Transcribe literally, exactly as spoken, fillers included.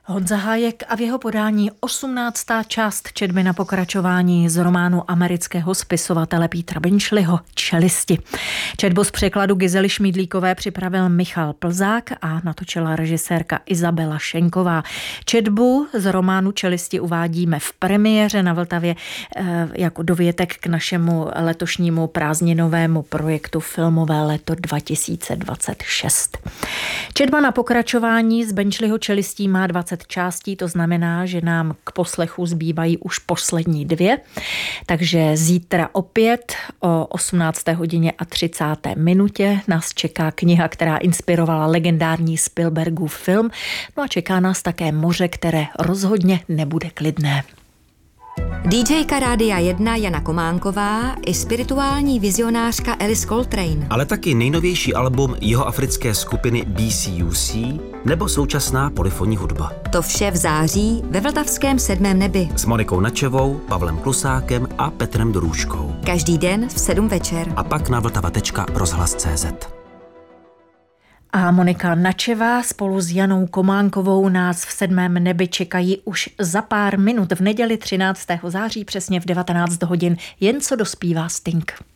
Honza Hájek a v jeho podání osmnáctá část četby na pokračování z románu amerického spisovatele Petera Benčliho Čelisti. Četbu z překladu Gizely Šmídlíkové připravil Michal Plzák a natočila režisérka Izabela Šenková. Četbu z románu Čelisti uvádíme v premiéře na Vltavě jako dovětek k našemu letošnímu prázdninovému projektu Filmové léto dva tisíce dvacet šest. Četba na pokračování z Benčliho Čelistí má dvacet částí, to znamená, že nám k poslechu zbývají už poslední dvě. Takže zítra opět o osmnácté hodině a třicáté minutě nás čeká kniha, která inspirovala legendární Spielbergův film. No a čeká nás také moře, které rozhodně nebude klidné. DJka Rádia jedna Jana Kománková i spirituální vizionářka Alice Coltrane. Ale taky nejnovější album jihoafrické skupiny B C U C nebo současná polyfonní hudba. To vše v září ve vltavském sedmém nebi. S Monikou Načevou, Pavlem Klusákem a Petrem Dorůškou. Každý den v sedm večer. A pak na vltava tečka rozhlas tečka cé zet. A Monika Načevá spolu s Janou Kománkovou nás v sedmém nebi čekají už za pár minut v neděli třináctého září přesně v devatenáct hodin, jen co dospívá Sting.